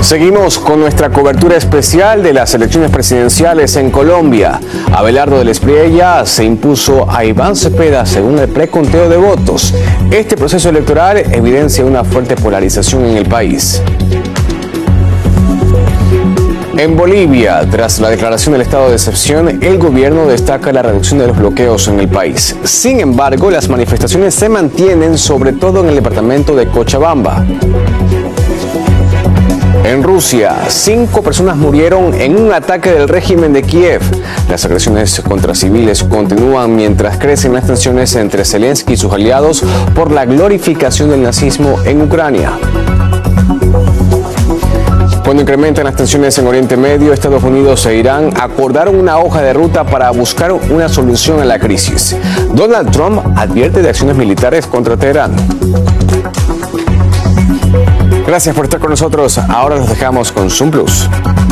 Seguimos con nuestra cobertura especial de las elecciones presidenciales en Colombia. Abelardo del Espriella se impuso a Iván Cepeda según el preconteo de votos. Este proceso electoral evidencia una fuerte polarización en el país. En Bolivia, tras la declaración del estado de excepción, el gobierno destaca la reducción de los bloqueos en el país. Sin embargo, las manifestaciones se mantienen, sobre todo en el departamento de Cochabamba. En Rusia, 5 personas murieron en un ataque del régimen de Kiev. Las agresiones contra civiles continúan mientras crecen las tensiones entre Zelensky y sus aliados por la glorificación del nazismo en Ucrania. Cuando incrementan las tensiones en Oriente Medio, Estados Unidos e Irán acordaron una hoja de ruta para buscar una solución a la crisis. Donald Trump advierte de acciones militares contra Teherán. Gracias por estar con nosotros. Ahora los dejamos con Zoom Plus.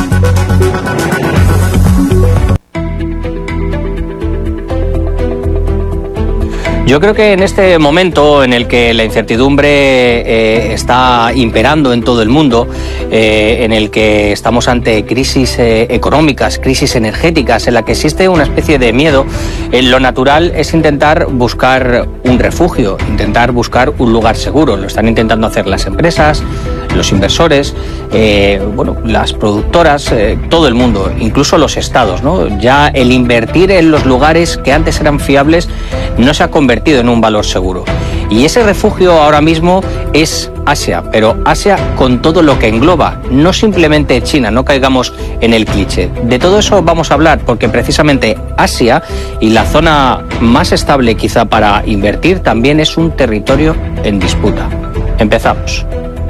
Yo creo que en este momento en el que la incertidumbre está imperando en todo el mundo, en el que estamos ante crisis económicas, crisis energéticas, en la que existe una especie de miedo, lo natural es intentar buscar un refugio, intentar buscar un lugar seguro. Lo están intentando hacer las empresas, los inversores, las productoras, todo el mundo, incluso los estados, ¿no? Ya el invertir en los lugares que antes eran fiables no se ha convertido en un valor seguro. Y ese refugio ahora mismo es Asia, pero Asia con todo lo que engloba, no simplemente China, no caigamos en el cliché. De todo eso vamos a hablar, porque precisamente Asia y la zona más estable quizá para invertir también es un territorio en disputa. Empezamos.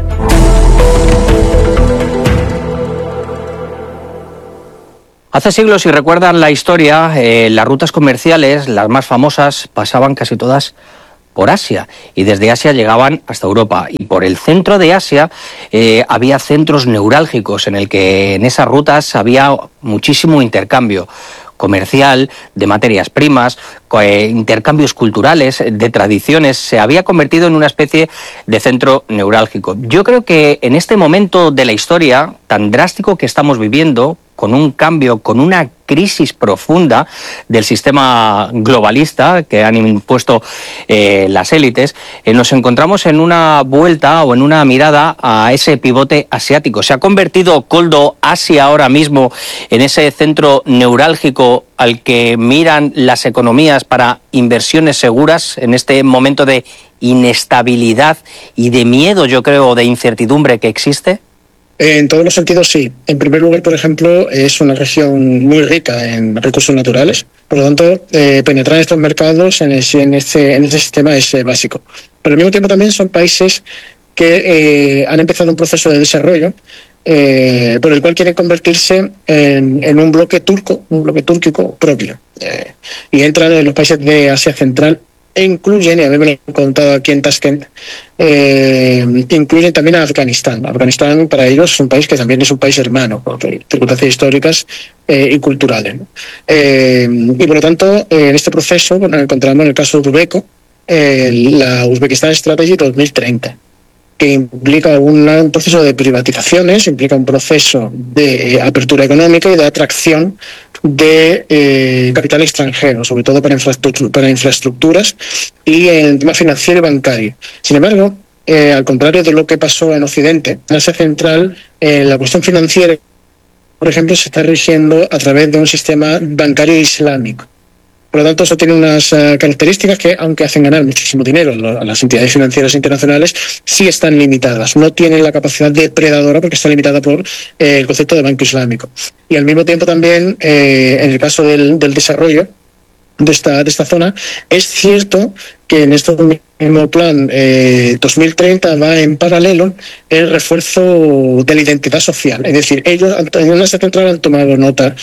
Hace siglos, si recuerdan la historia, las rutas comerciales, las más famosas, pasaban casi todas por Asia, y desde Asia llegaban hasta Europa. Y por el centro de Asia había centros neurálgicos en el que en esas rutas había muchísimo intercambio comercial, de materias primas, intercambios culturales, de tradiciones. Se había convertido en una especie de centro neurálgico. Yo creo que en este momento de la historia tan drástico que estamos viviendo, con un cambio, con una crisis profunda del sistema globalista que han impuesto las élites, nos encontramos en una vuelta o en una mirada a ese pivote asiático. ¿Se ha convertido Koldo Asia ahora mismo en ese centro neurálgico al que miran las economías para inversiones seguras en este momento de inestabilidad y de miedo, yo creo, de incertidumbre que existe? En todos los sentidos, sí. En primer lugar, por ejemplo, es una región muy rica en recursos naturales. Por lo tanto, penetrar en estos mercados en este sistema es básico. Pero al mismo tiempo también son países que han empezado un proceso de desarrollo por el cual quieren convertirse en un bloque túrquico propio. Y entran en los países de Asia Central e incluyen, y a mí me lo han contado aquí en Tashkent, incluyen también a Afganistán. Afganistán para ellos es un país que también es un país hermano, por circunstancias históricas y culturales, ¿no? Y por lo tanto, en este proceso encontramos en el caso de Uzbeko, la Uzbekistan Strategy 2030, que implica un proceso de privatizaciones, implica un proceso de apertura económica y de atracción de capital extranjero, sobre todo para infraestructuras y en el tema financiero y bancario. Sin embargo, al contrario de lo que pasó en Occidente, en Asia Central, la cuestión financiera, por ejemplo, se está rigiendo a través de un sistema bancario islámico. Por lo tanto, eso tiene unas características que, aunque hacen ganar muchísimo dinero a las entidades financieras internacionales, sí están limitadas. No tienen la capacidad depredadora porque está limitada por el concepto de banco islámico. Y al mismo tiempo también, en el caso del desarrollo de esta zona, es cierto que en este mismo plan 2030 va en paralelo el refuerzo de la identidad social. Es decir, ellos en Asia Central han tomado nota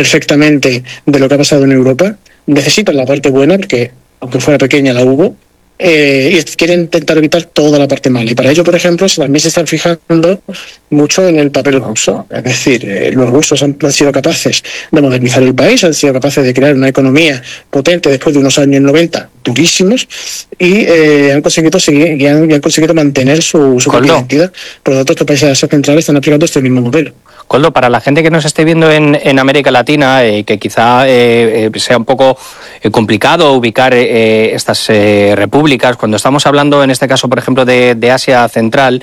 perfectamente de lo que ha pasado en Europa. Necesitan la parte buena, porque aunque fuera pequeña la hubo, y quieren intentar evitar toda la parte mala. Y para ello, por ejemplo, también se están fijando mucho en el papel ruso. Es decir, los rusos han sido capaces de modernizar el país, han sido capaces de crear una economía potente después de unos años 90 durísimos, y han conseguido seguir y han conseguido mantener su propia identidad. Por lo tanto, estos países de Asia Central están aplicando este mismo modelo. Koldo, para la gente que nos esté viendo en América Latina, que quizá sea un poco complicado ubicar estas repúblicas, cuando estamos hablando en este caso, por ejemplo, de Asia Central,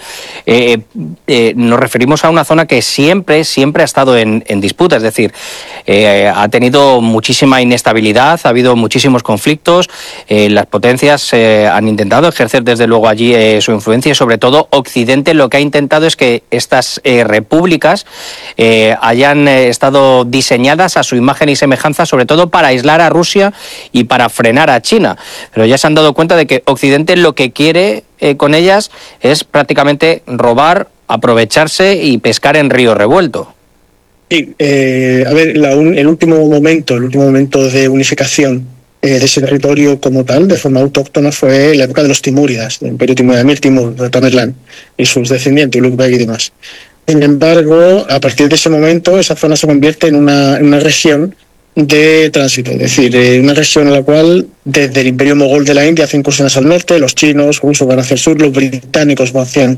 nos referimos a una zona que siempre ha estado en disputa, es decir, ha tenido muchísima inestabilidad, ha habido muchísimos conflictos, las potencias han intentado ejercer desde luego allí su influencia, y sobre todo Occidente lo que ha intentado es que estas repúblicas hayan estado diseñadas a su imagen y semejanza, sobre todo para aislar a Rusia y para frenar a China. Pero ya se han dado cuenta de que Occidente lo que quiere con ellas es prácticamente robar, aprovecharse y pescar en río revuelto. Sí, a ver, el último momento de unificación de ese territorio como tal, de forma autóctona, fue la época de los Timúridas, del Imperio Timúrida, Emir Timur, de Tamerlán, y sus descendientes, Ulugh-Beg y demás. Sin embargo, a partir de ese momento, esa zona se convierte en una región de tránsito, es decir, una región en la cual desde el Imperio Mogol de la India hacen incursiones al norte, los chinos, rusos van hacia el sur, los británicos van hacia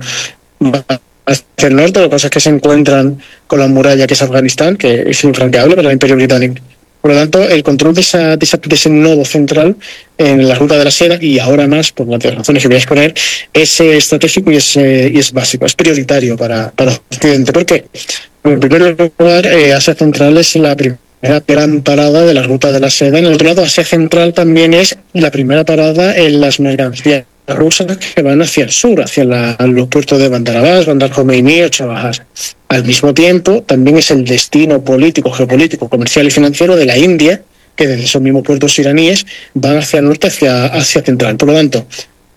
el norte. Lo que pasa es que se encuentran con la muralla que es Afganistán, que es infranqueable para el Imperio Británico. Por lo tanto, el control de ese nodo central en la ruta de la seda, y ahora más, por las razones que voy a exponer, es estratégico y es básico, es prioritario para Occidente. ¿Por qué? En primer lugar, Asia Central es la primera gran parada de la ruta de la seda. En el otro lado, Asia Central también es la primera parada en las mercancías rusas que van hacia el sur, hacia los puertos de Bandar Abbas, Bandar Jomeini o Chabahar. Al mismo tiempo, también es el destino político, geopolítico, comercial y financiero de la India, que desde esos mismos puertos iraníes van hacia el norte, hacia Asia Central. Por lo tanto,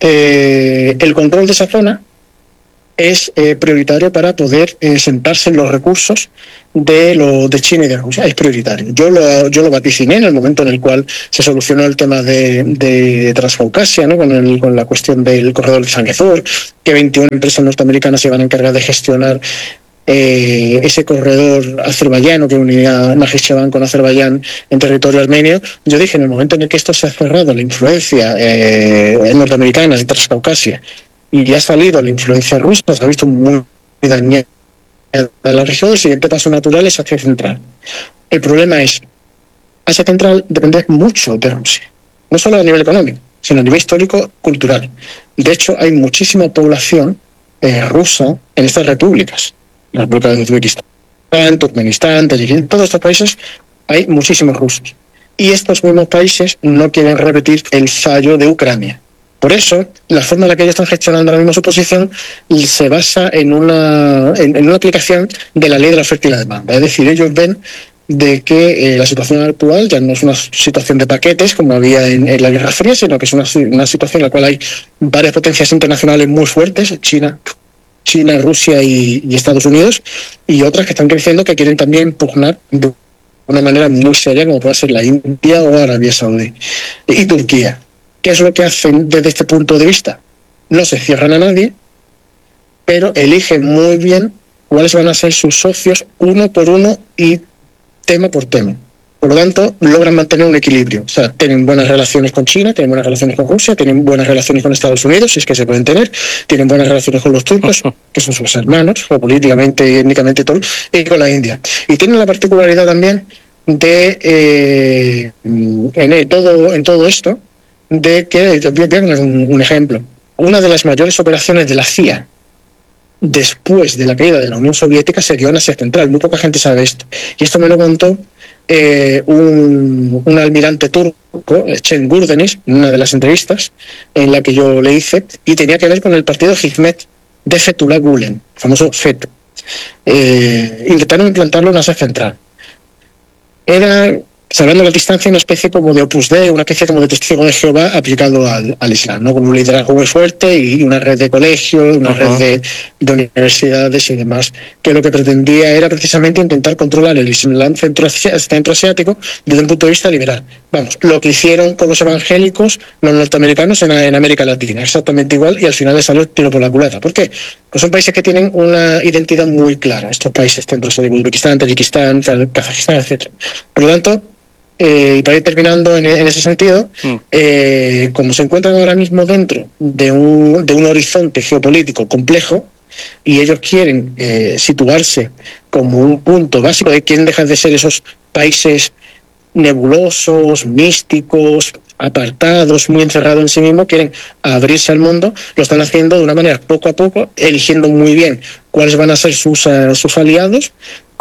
el control de esa zona es prioritario para poder sentarse en los recursos de China y de Rusia. Es prioritario. Yo lo vaticiné en el momento en el cual se solucionó el tema de Transcaucasia, ¿no? con la cuestión del corredor de Zangezur, que 21 empresas norteamericanas se iban a encargar de gestionar ese corredor azerbaiyano que unía Najicheván con Azerbaiyán en territorio armenio. Yo dije, en el momento en el que esto se ha cerrado, la influencia norteamericana de Transcaucasia, y ha salido la influencia rusa, se ha visto muy dañada la región. El siguiente paso natural es Asia Central. El problema es, Asia Central depende mucho de Rusia, no solo a nivel económico, sino a nivel histórico, cultural. De hecho, hay muchísima población rusa en estas repúblicas, la República de Uzbekistán, Turkmenistán, Tayikistán, todos estos países hay muchísimos rusos. Y estos mismos países no quieren repetir el fallo de Ucrania. Por eso, la forma en la que ellos están gestionando ahora mismo su posición se basa en una aplicación de la ley de la oferta y la demanda. Es decir, ellos ven de que la situación actual ya no es una situación de paquetes como había en la Guerra Fría, sino que es una situación en la cual hay varias potencias internacionales muy fuertes, China, Rusia y Estados Unidos, y otras que están creciendo que quieren también impugnar de una manera muy seria, como puede ser la India o Arabia Saudí y Turquía. ¿Qué es lo que hacen desde este punto de vista? No se cierran a nadie, pero eligen muy bien cuáles van a ser sus socios uno por uno y tema por tema. Por lo tanto, logran mantener un equilibrio. O sea, tienen buenas relaciones con China, tienen buenas relaciones con Rusia, tienen buenas relaciones con Estados Unidos, si es que se pueden tener, tienen buenas relaciones con los turcos, que son sus hermanos, políticamente y étnicamente todo, y con la India. Y tienen la particularidad también de, en todo esto, de que, voy a poner un ejemplo, una de las mayores operaciones de la CIA después de la caída de la Unión Soviética se dio en Asia Central. Muy poca gente sabe esto. Y esto me lo contó un almirante turco, Cenk Gurdenis, en una de las entrevistas en la que yo le hice, y tenía que ver con el partido Hizmet de Fethullah Gulen, el famoso FETÖ. Intentaron implantarlo en Asia Central. Era salvando la distancia, una especie como de Opus Dei, una especie como de testigo de Jehová aplicado al Islam, ¿no? Con un liderazgo muy fuerte y una red de colegios, una red de universidades y demás, que lo que pretendía era precisamente intentar controlar el Islam centroasiático desde un punto de vista liberal. Vamos, lo que hicieron con los evangélicos, los norteamericanos en América Latina, exactamente igual, y al final les salió el tiro por la culata. ¿Por qué? Pues son países que tienen una identidad muy clara, estos países centroasiáticos, Uzbekistán, Tayikistán, Kazajistán, etc. Por lo tanto, y para ir terminando en ese sentido, como se encuentran ahora mismo dentro de un horizonte geopolítico complejo, y ellos quieren situarse como un punto básico, quieren dejar de ser esos países nebulosos, místicos, apartados, muy encerrados en sí mismos, quieren abrirse al mundo, lo están haciendo de una manera poco a poco, eligiendo muy bien cuáles van a ser sus aliados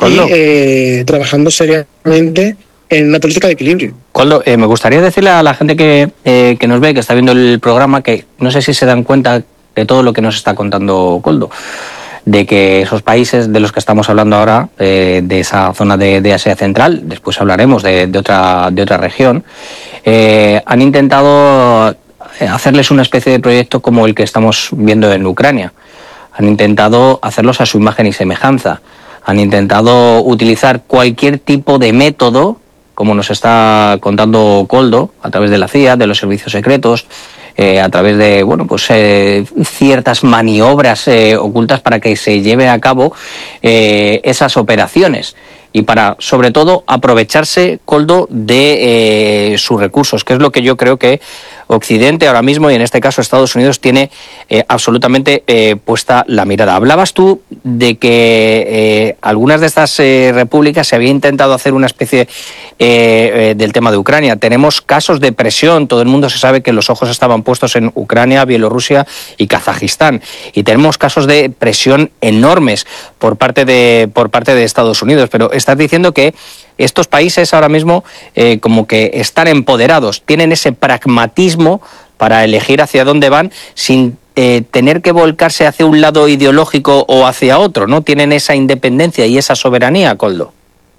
y trabajando seriamente en una política de equilibrio. Coldo, me gustaría decirle a la gente que nos ve, que está viendo el programa, que no sé si se dan cuenta de todo lo que nos está contando Coldo, de que esos países de los que estamos hablando ahora, de esa zona de Asia Central, después hablaremos de otra región, han intentado hacerles una especie de proyecto como el que estamos viendo en Ucrania. Han intentado hacerlos a su imagen y semejanza. Han intentado utilizar cualquier tipo de método, como nos está contando Coldo, a través de la CIA, de los servicios secretos, a través de ciertas maniobras ocultas para que se lleve a cabo esas operaciones y para, sobre todo, aprovecharse, Coldo, de sus recursos, que es lo que yo creo que Occidente ahora mismo, y en este caso Estados Unidos, tiene absolutamente puesta la mirada. Hablabas tú de que algunas de estas repúblicas se había intentado hacer una especie del tema de Ucrania. Tenemos casos de presión, todo el mundo se sabe que los ojos estaban puestos en Ucrania, Bielorrusia y Kazajistán, y tenemos casos de presión enormes por parte de Estados Unidos, pero estás diciendo que estos países ahora mismo como que están empoderados, tienen ese pragmatismo para elegir hacia dónde van sin tener que volcarse hacia un lado ideológico o hacia otro, ¿no? Tienen esa independencia y esa soberanía, Coldo.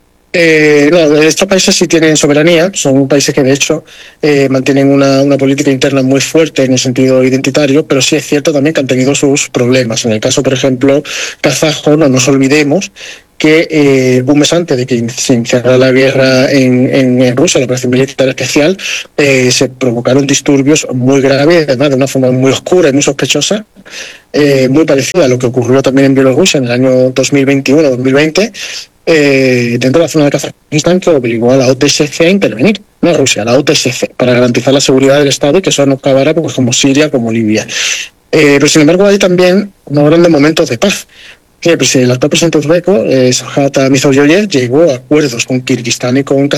No, estos países sí tienen soberanía, son países que de hecho mantienen una política interna muy fuerte en el sentido identitario, pero sí es cierto también que han tenido sus problemas. En el caso, por ejemplo, kazajo, no nos olvidemos que un mes antes de que se iniciara la guerra en Rusia, la operación militar especial, se provocaron disturbios muy graves, además de una forma muy oscura y muy sospechosa, muy parecida a lo que ocurrió también en Bielorrusia en el año 2021-2020, dentro de la zona de Kazajistán, que obligó a la OTSC a intervenir, no a Rusia, a la OTSC, para garantizar la seguridad del Estado y que eso no acabara pues, como Siria, como Libia. Pero sin embargo hay también unos grandes momentos de paz. El actual presidente uzbeko, Shavkat Mirziyoyev, llegó a acuerdos con Kirguistán y con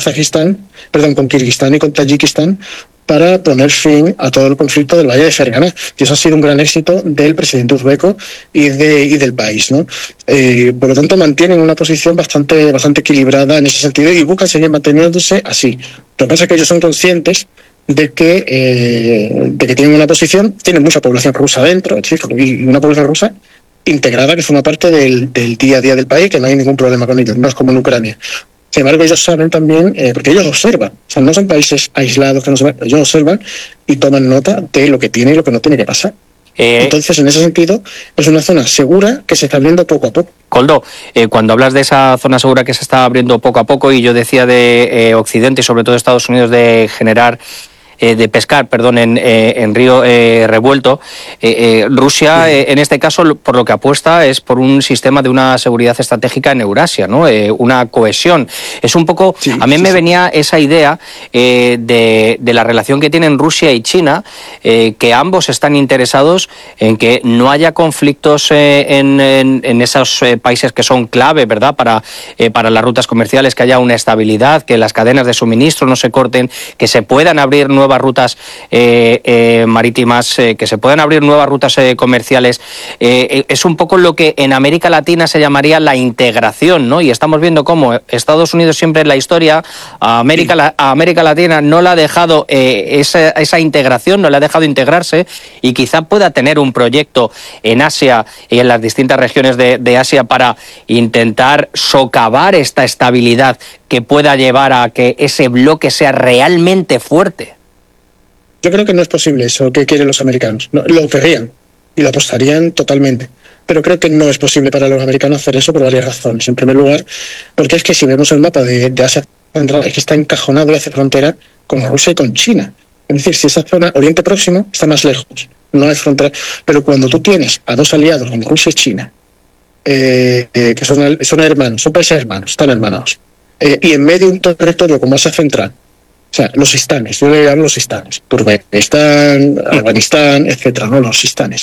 Tayikistán para poner fin a todo el conflicto del Valle de Ferganá. Y eso ha sido un gran éxito del presidente uzbeko y del país, ¿no? Por lo tanto, mantienen una posición bastante equilibrada en ese sentido y buscan seguir manteniéndose así. Lo que pasa es que ellos son conscientes de que tienen una posición, tienen mucha población rusa dentro, y una población rusa integrada que forma parte del día a día del país, que no hay ningún problema con ellos, no es como en Ucrania. Sin embargo, ellos saben también, porque ellos observan, o sea, no son países aislados que no se ven, ellos observan y toman nota de lo que tiene y lo que no tiene que pasar. Entonces, en ese sentido, es una zona segura que se está abriendo poco a poco. Coldo, cuando hablas de esa zona segura que se está abriendo poco a poco, y yo decía de Occidente y sobre todo Estados Unidos de pescar en río revuelto, Rusia en este caso por lo que apuesta es por un sistema de una seguridad estratégica en Eurasia, ¿no? Una cohesión. Es un poco, a mí me venía esa idea de la relación que tienen Rusia y China, que ambos están interesados en que no haya conflictos en esos países que son clave, ¿verdad? Para las rutas comerciales, que haya una estabilidad, que las cadenas de suministro no se corten, que se puedan abrir nuevas nuevas rutas marítimas, que se puedan abrir nuevas rutas comerciales. Es un poco lo que en América Latina se llamaría la integración, ¿no? Y estamos viendo cómo Estados Unidos siempre en la historia a América Latina no le ha dejado esa integración, no le ha dejado integrarse, y quizá pueda tener un proyecto en Asia y en las distintas regiones de Asia para intentar socavar esta estabilidad que pueda llevar a que ese bloque sea realmente fuerte. Yo creo que no es posible eso que quieren los americanos. No, lo querrían y lo apostarían totalmente. Pero creo que no es posible para los americanos hacer eso por varias razones. En primer lugar, porque es que si vemos el mapa de Asia Central, es que está encajonado y hace frontera con Rusia y con China. Es decir, si esa zona, Oriente Próximo, está más lejos, no hay frontera. Pero cuando tú tienes a dos aliados, como Rusia y China, que son hermanos, son países hermanos, están hermanados, y en medio de un territorio como Asia Central, o sea, los istanes, yo le llamo los istanes, Turkmenistán, Afganistán, etcétera, ¿no? Los istanes,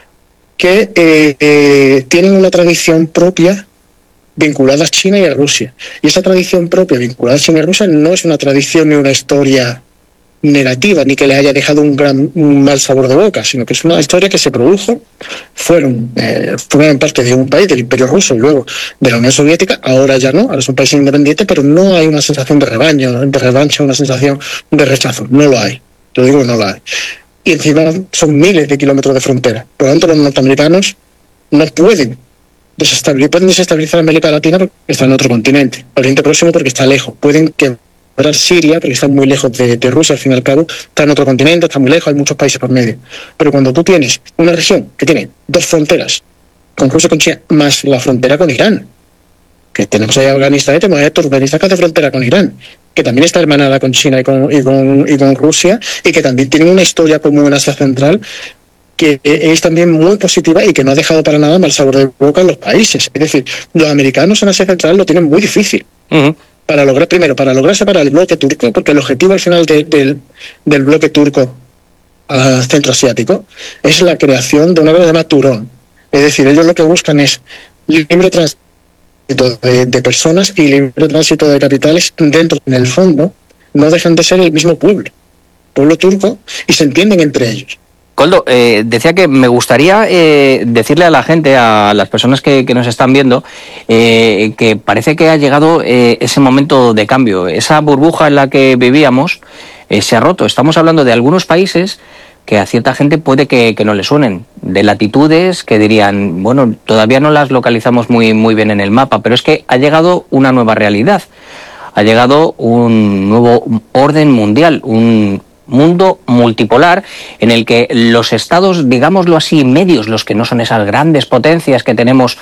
que tienen una tradición propia vinculada a China y a Rusia. Y esa tradición propia vinculada a China y a Rusia no es una tradición ni una historia negativa, ni que le haya dejado un mal sabor de boca, sino que es una historia que se produjo, formaron parte de un país, del Imperio Ruso, y luego de la Unión Soviética. Ahora ya no, ahora es un país independiente, pero no hay una sensación de revancha, una sensación de rechazo, no lo hay, yo digo que no lo hay. Y encima son miles de kilómetros de frontera, por lo tanto los norteamericanos no pueden desestabilizar América Latina porque está en otro continente, Oriente Próximo porque está lejos, pueden quebrar Siria porque está muy lejos de Rusia, al fin y al cabo está en otro continente, está muy lejos, hay muchos países por medio. Pero cuando tú tienes una región que tiene dos fronteras, con Rusia y con China, más la frontera con Irán, que tenemos ahí Afganistán y tenemos ahí Turkmenistán que hace frontera con Irán, que también está hermanada con China y con Rusia, y que también tiene una historia común en Asia Central que es también muy positiva y que no ha dejado para nada mal sabor de boca en los países. Es decir, los americanos en Asia Central lo tienen muy difícil. Para lograr separar el bloque turco, porque el objetivo al final del bloque turco centroasiático es la creación de una cosa que se llama Turón. Es decir, ellos lo que buscan es libre tránsito de personas y libre tránsito de capitales dentro, en el fondo, no dejan de ser el mismo pueblo turco, y se entienden entre ellos. Koldo, decía que me gustaría decirle a la gente, a las personas que nos están viendo, que parece que ha llegado ese momento de cambio. Esa burbuja en la que vivíamos se ha roto. Estamos hablando de algunos países que a cierta gente puede que no le suenen, de latitudes que dirían, bueno, todavía no las localizamos muy bien en el mapa, pero es que ha llegado una nueva realidad. Ha llegado un nuevo orden mundial, un mundo multipolar en el que los estados, digámoslo así, medios, los que no son esas grandes potencias que tenemos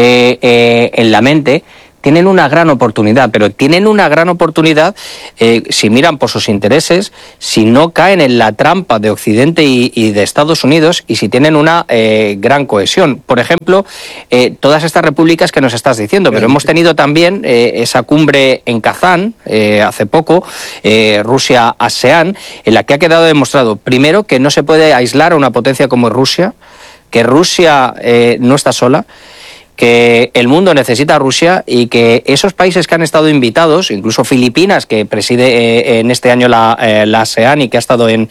en la mente, tienen una gran oportunidad, pero tienen una gran oportunidad si miran por sus intereses, si no caen en la trampa de Occidente y de Estados Unidos, y si tienen una gran cohesión. Por ejemplo, todas estas repúblicas que nos estás diciendo, pero hemos tenido también esa cumbre en Kazán hace poco, Rusia-ASEAN, en la que ha quedado demostrado, primero, que no se puede aislar a una potencia como Rusia, que Rusia no está sola, que el mundo necesita a Rusia, y que esos países que han estado invitados, incluso Filipinas, que preside en este año la ASEAN y que ha estado en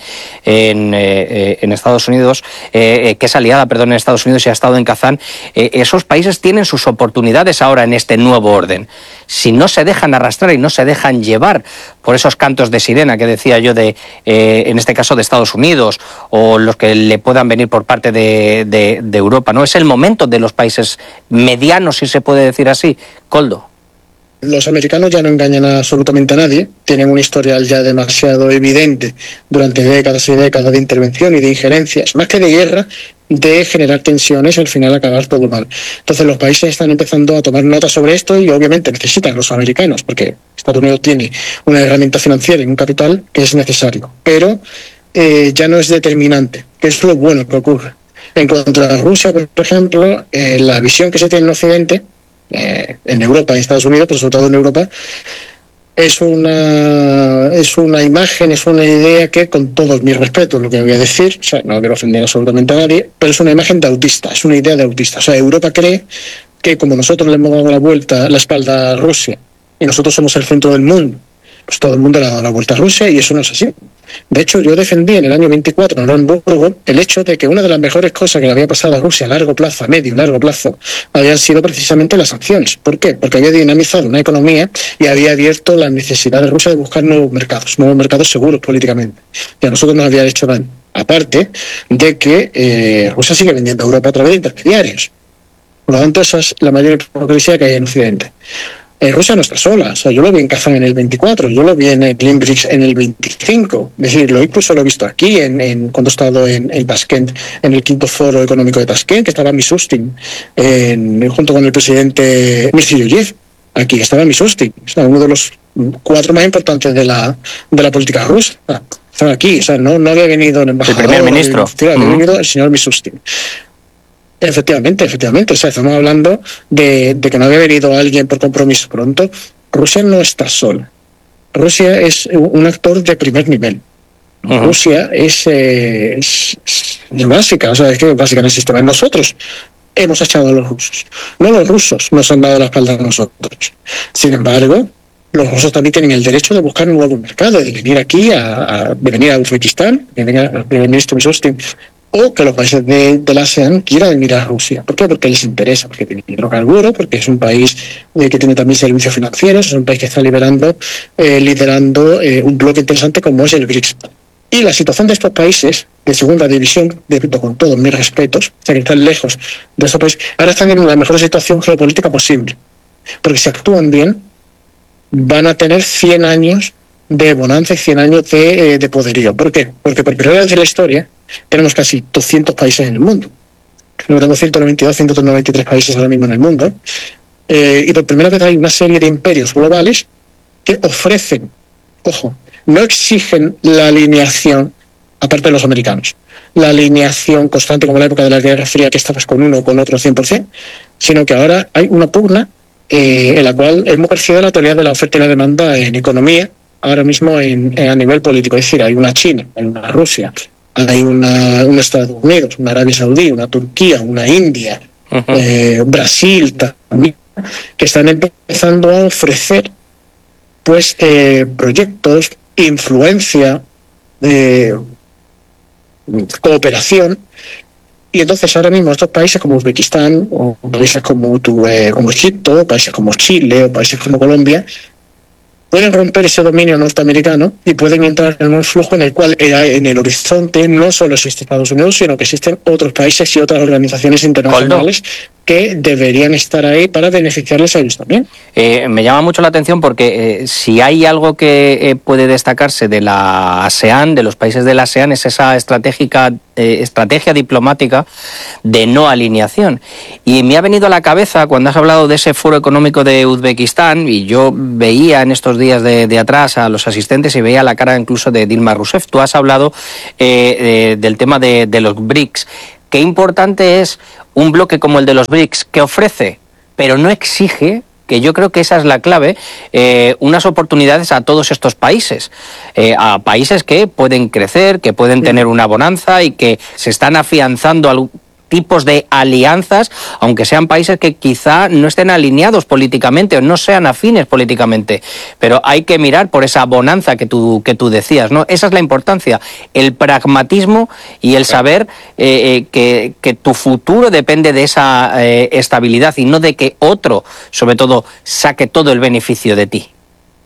Estados Unidos, que es aliada, en Estados Unidos y ha estado en Kazán, esos países tienen sus oportunidades ahora en este nuevo orden. Si no se dejan arrastrar y no se dejan llevar por esos cantos de sirena que decía yo, en este caso de Estados Unidos, o los que le puedan venir por parte de Europa, ¿no? Es el momento de los países medianos, si se puede decir así. Koldo. Los americanos ya no engañan absolutamente a nadie, tienen un historial ya demasiado evidente durante décadas y décadas de intervención y de injerencias, más que de guerra, de generar tensiones y al final acabar todo mal. Entonces los países están empezando a tomar nota sobre esto, y obviamente necesitan los americanos, porque Estados Unidos tiene una herramienta financiera y un capital que es necesario, pero ya no es determinante, que es lo bueno que ocurre. En cuanto a Rusia, por ejemplo, la visión que se tiene en Occidente, en Europa y Estados Unidos, pero sobre todo en Europa, es una imagen, es una idea que, con todos mis respetos, lo que voy a decir, o sea, no quiero ofender absolutamente a nadie, pero es una imagen de autista, es una idea de autista. O sea, Europa cree que como nosotros le hemos dado la espalda a Rusia, y nosotros somos el centro del mundo, pues todo el mundo le ha dado la vuelta a Rusia, y eso no es así. De hecho, yo defendí en el año 24 en Orenburgo el hecho de que una de las mejores cosas que le había pasado a Rusia a largo plazo, a medio y largo plazo, habían sido precisamente las sanciones. ¿Por qué? Porque había dinamizado una economía y había abierto la necesidad de Rusia de buscar nuevos mercados seguros políticamente. Y a nosotros nos había hecho daño. Aparte de que Rusia sigue vendiendo a Europa a través de intermediarios. Por lo tanto, esa es la mayor hipocresía que hay en Occidente. Rusia no está sola, o sea, yo lo vi en Kazán en el 24, yo lo vi en el Limbrick en el 25, es decir, incluso lo he visto aquí cuando he estado en Tashkent, en el 5º Foro Económico de Tashkent, que estaba Mishustin, junto con el presidente Mirziyoyev. Aquí estaba Mishustin, o sea, uno de los 4 más importantes de la política rusa. Estaba aquí, o sea, no había venido el embajador, el primer ministro. Había venido el señor Mishustin. Efectivamente. O sea, estamos hablando de que no había venido alguien por compromiso pronto. Rusia no está sola. Rusia es un actor de primer nivel. Rusia es básica, o sea, es que básica en el sistema. Nosotros hemos echado a los rusos. No los rusos nos han dado la espalda a nosotros. Sin embargo, los rusos también tienen el derecho de buscar un nuevo mercado, de venir aquí, de venir a Uzbekistán, de venir al primer ministro Mishustin, o que los países de la ASEAN quieran mirar a Rusia. ¿Por qué? Porque les interesa, porque tiene hidrocarburos, porque es un país que tiene también servicios financieros, es un país que está liderando un bloque interesante como es el BRICS. Y la situación de estos países de segunda división, con todos mis respetos, o sea, que están lejos de estos países, ahora están en la mejor situación geopolítica posible. Porque si actúan bien, van a tener 100 años de bonanza y 100 años de poderío. ¿Por qué? Porque por primera vez en la historia tenemos casi 200 países en el mundo. Tenemos 192, 193 países ahora mismo en el mundo. Y por primera vez hay una serie de imperios globales que ofrecen, ojo, no exigen la alineación, aparte de los americanos, la alineación constante como en la época de la Guerra Fría, que estabas con uno o con otro 100%, sino que ahora hay una pugna en la cual es muy parecida a la teoría de la oferta y la demanda en economía, ahora mismo a nivel político. Es decir, hay una China, hay una Rusia, hay un Estados Unidos, una Arabia Saudí, una Turquía, una India, Brasil también, que están empezando a ofrecer proyectos, influencia, cooperación. Y entonces ahora mismo estos países como Uzbekistán, o países como Egipto, países como Chile, o países como Colombia, pueden romper ese dominio norteamericano y pueden entrar en un flujo en el cual en el horizonte no solo existe Estados Unidos, sino que existen otros países y otras organizaciones internacionales que deberían estar ahí para beneficiarles a ellos también. Me llama mucho la atención porque si hay algo que puede destacarse de la ASEAN, de los países de la ASEAN, es esa estrategia diplomática de no alineación. Y me ha venido a la cabeza cuando has hablado de ese foro económico de Uzbekistán, y yo veía en estos días de atrás a los asistentes y veía la cara incluso de Dilma Rousseff. Tú has hablado del tema de los BRICS. Qué importante es un bloque como el de los BRICS, que ofrece, pero no exige, que yo creo que esa es la clave, unas oportunidades a todos estos países, a países que pueden crecer, que pueden tener una bonanza y que se están afianzando tipos de alianzas, aunque sean países que quizá no estén alineados políticamente o no sean afines políticamente, pero hay que mirar por esa bonanza que tú decías, ¿no? Esa es la importancia, el pragmatismo y el saber que tu futuro depende de esa estabilidad y no de que otro, sobre todo, saque todo el beneficio de ti.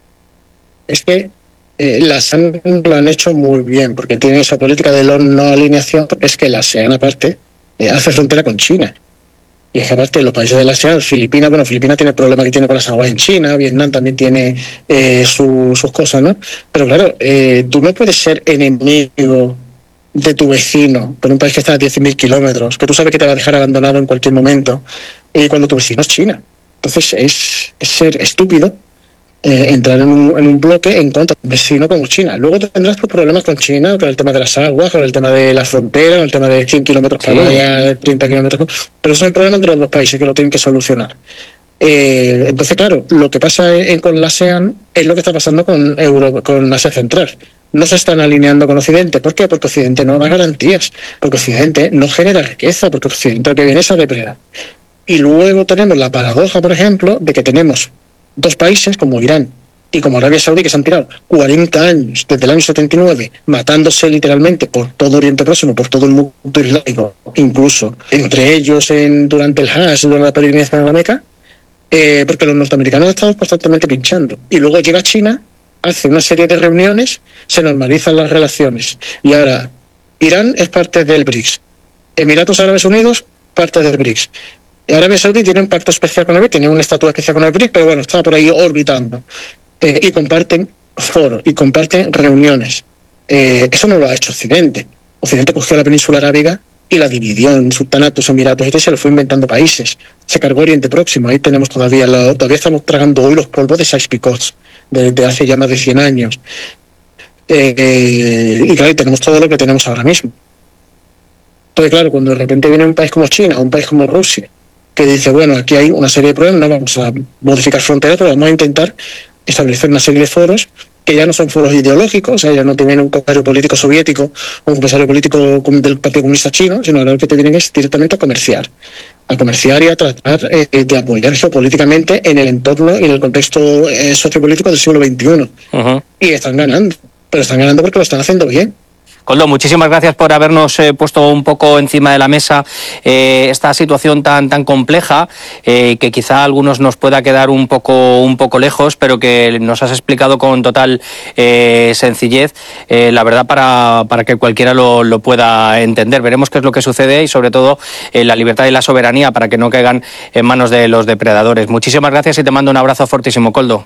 Es que la ASEAN lo han hecho muy bien, porque tienen esa política de no alineación. Es que la ASEAN, aparte, hace frontera con China. Y es que aparte los países de la ASEAN, Filipinas tiene el problema que tiene con las aguas en China, Vietnam también tiene sus cosas, ¿no? Pero claro, tú no puedes ser enemigo de tu vecino, por un país que está a 10.000 kilómetros, que tú sabes que te va a dejar abandonado en cualquier momento, y cuando tu vecino es China. Entonces es ser estúpido entrar en un bloque en contra de un vecino como China. Luego tendrás problemas con China, con el tema de las aguas, con el tema de la frontera, con el tema de 100 kilómetros para allá, 30 kilómetros, pero son problemas de los dos países que lo tienen que solucionar. Entonces, claro, lo que pasa con la ASEAN es lo que está pasando con Asia Central. No se están alineando con Occidente. ¿Por qué? Porque Occidente no da garantías, porque Occidente no genera riqueza, porque Occidente lo que viene es a depredar. Y luego tenemos la paradoja, por ejemplo, de que tenemos dos países como Irán Y como Arabia Saudí, que se han tirado 40 años desde el año 79, matándose literalmente por todo Oriente Próximo, por todo el mundo islámico, incluso entre ellos durante el Hajj, durante la peregrinación a la Meca, porque los norteamericanos estamos constantemente pinchando. Y luego llega China, hace una serie de reuniones, se normalizan las relaciones. Y ahora, Irán es parte del BRICS. Emiratos Árabes Unidos, parte del BRICS. Arabia Saudí tiene un pacto especial con el BRICS, tiene un estatus especial con el BRICS, pero bueno, está por ahí orbitando. Y comparten foros, y comparten reuniones. Eso no lo ha hecho Occidente. Occidente cogió la península arábiga y la dividió en sultanatos, emiratos, y se lo fue inventando países. Se cargó Oriente Próximo, ahí tenemos todavía estamos tragando hoy los polvos de Sykes-Picot, desde hace ya más de 100 años. Y claro, tenemos todo lo que tenemos ahora mismo. Entonces, claro, cuando de repente viene un país como China, un país como Rusia, que dice, bueno, aquí hay una serie de problemas, no vamos a modificar fronteras, pero vamos a intentar establecer una serie de foros que ya no son foros ideológicos, o sea, ya no tienen un comisario político soviético o un comisario político del Partido Comunista Chino, sino ahora lo que te vienen es directamente a comerciar y a tratar de apoyar geopolíticamente en el entorno y en el contexto sociopolítico del siglo XXI. Uh-huh. Y están ganando, pero están ganando porque lo están haciendo bien. Koldo, muchísimas gracias por habernos puesto un poco encima de la mesa esta situación tan compleja, que quizá a algunos nos pueda quedar un poco lejos, pero que nos has explicado con total sencillez, la verdad, para que cualquiera lo pueda entender. Veremos qué es lo que sucede y, sobre todo, la libertad y la soberanía para que no caigan en manos de los depredadores. Muchísimas gracias y te mando un abrazo fortísimo, Koldo.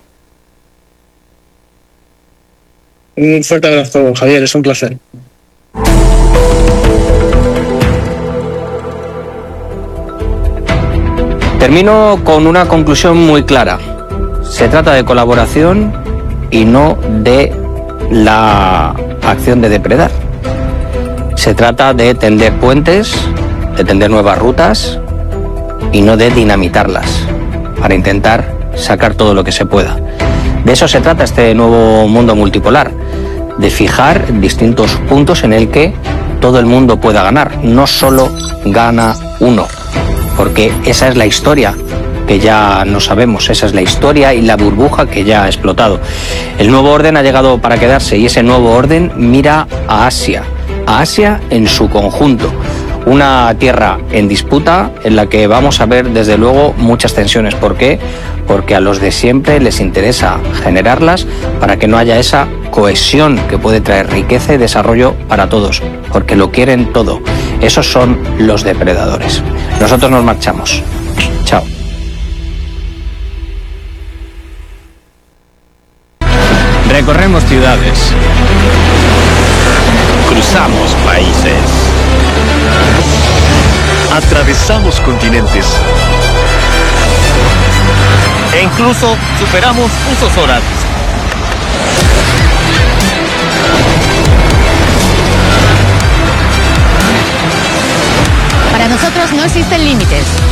Un fuerte abrazo, Javier, es un placer. Termino con una conclusión muy clara. Se trata de colaboración y no de la acción de depredar. Se trata de tender puentes, de tender nuevas rutas y no de dinamitarlas para intentar sacar todo lo que se pueda. De eso se trata este nuevo mundo multipolar, de fijar distintos puntos en el que todo el mundo pueda ganar, no solo gana uno, porque esa es la historia que ya no sabemos, esa es la historia y la burbuja que ya ha explotado. El nuevo orden ha llegado para quedarse y ese nuevo orden mira a Asia en su conjunto. Una tierra en disputa en la que vamos a ver desde luego muchas tensiones. ¿Por qué? Porque a los de siempre les interesa generarlas para que no haya esa cohesión que puede traer riqueza y desarrollo para todos, porque lo quieren todo. Esos son los depredadores. Nosotros nos marchamos. Chao. Recorremos ciudades. Cruzamos países. Atravesamos continentes. E incluso superamos usos horarios. Para nosotros no existen límites.